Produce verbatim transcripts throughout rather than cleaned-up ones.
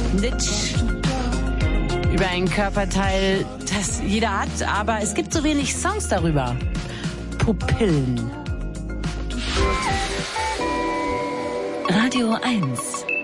Snitch. Über ein Körperteil, das jeder hat, aber es gibt so wenig Songs darüber. Pupillen. Radio eins.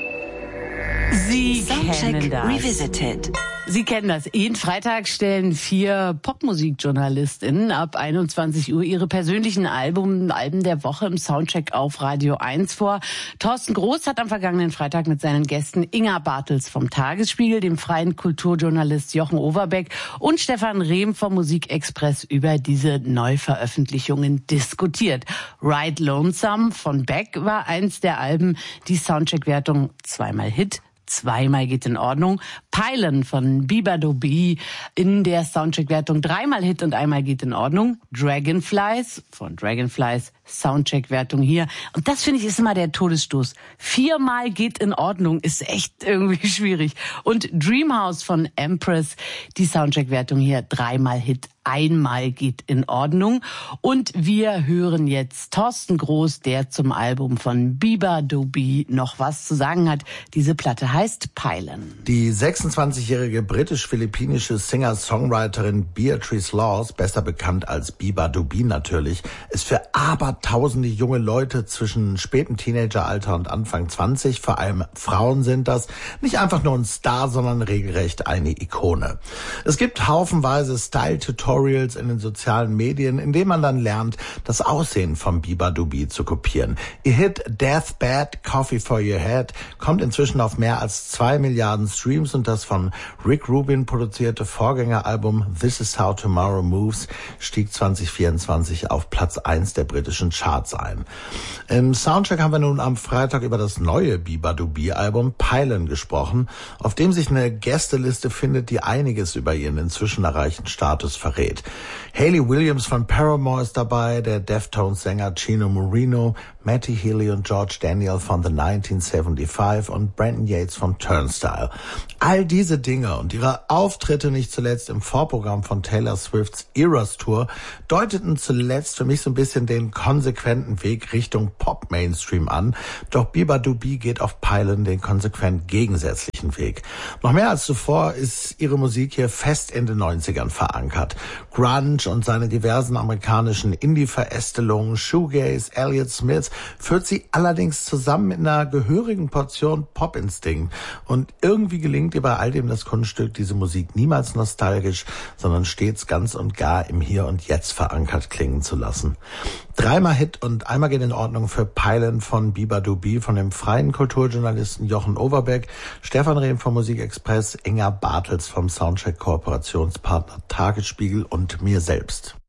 Sie Soundcheck kennen das. Revisited. Sie kennen das. Jeden Freitag stellen vier PopmusikjournalistInnen ab einundzwanzig Uhr ihre persönlichen Alben, Alben der Woche im Soundcheck auf Radio eins vor. Thorsten Groß hat am vergangenen Freitag mit seinen Gästen Inga Bartels vom Tagesspiegel, dem freien Kulturjournalist Jochen Overbeck und Stefan Rehm vom Musikexpress über diese Neuveröffentlichungen diskutiert. Ride Lonesome von Beck war eins der Alben, die Soundcheck-Wertung zweimal Hit. Zweimal geht in Ordnung. Peilen von Bieber-Doobie in der Soundcheck-Wertung dreimal Hit und einmal geht in Ordnung. Dragonflies von Dragonflies Soundcheck-Wertung hier. Und das finde ich ist immer der Todesstoß. Viermal geht in Ordnung ist echt irgendwie schwierig. Und Dreamhouse von Empress, die Soundcheck-Wertung hier dreimal Hit. Einmal geht in Ordnung. Und wir hören jetzt Thorsten Groß, der zum Album von Bieber-Doobie noch was zu sagen hat. Diese Platte heißt Peilen. Die sechsundzwanzigjährige britisch-philippinische Singer-Songwriterin Beatrice Laws, besser bekannt als Bieber-Doobie natürlich, ist für abertausende junge Leute zwischen spätem Teenageralter und Anfang zwanzig, vor allem Frauen sind das, nicht einfach nur ein Star, sondern regelrecht eine Ikone. Es gibt haufenweise Style-Tutorials in den sozialen Medien, in denen man dann lernt, das Aussehen von Bieber-Doobie zu kopieren. Ihr Hit Deathbed, Coffee for Your Head kommt inzwischen auf mehr als zwei Milliarden Streams und das von Rick Rubin produzierte Vorgängeralbum This Is How Tomorrow Moves stieg zwanzig vierundzwanzig auf Platz eins der britischen Charts ein. Im Soundcheck haben wir nun am Freitag über das neue Bieber-Doobie-Album Peilen gesprochen, auf dem sich eine Gästeliste findet, die einiges über ihren inzwischen erreichten Status verrät. Hayley Williams von Paramore ist dabei, der Deftones-Sänger Chino Moreno, Matty Healy und George Daniel von The neunzehnhundertfünfundsiebzig und Brandon Yates von Turnstile. All diese Dinge und ihre Auftritte nicht zuletzt im Vorprogramm von Taylor Swifts Eras Tour deuteten zuletzt für mich so ein bisschen den konsequenten Weg Richtung Pop-Mainstream an. Doch Bieber-Doobie geht auf Peilen den konsequent gegensätzlichen Weg. Noch mehr als zuvor ist ihre Musik hier fest in den neunzigern verankert. Grunge und seine diversen amerikanischen Indie-Verästelungen, Shoegaze, Elliott Smith, führt sie allerdings zusammen mit einer gehörigen Portion Pop-Instinkt. Und irgendwie gelingt ihr bei all dem das Kunststück, diese Musik niemals nostalgisch, sondern stets ganz und gar im Hier und Jetzt verankert klingen zu lassen. Dreimal Hit und einmal geht in Ordnung für Peilen von Bieber-Doobie von dem freien Kulturjournalisten Jochen Overbeck, Stefan Rehm vom Musikexpress, Inga Bartels vom Soundcheck-Kooperationspartner Tagesspiegel und mir selbst.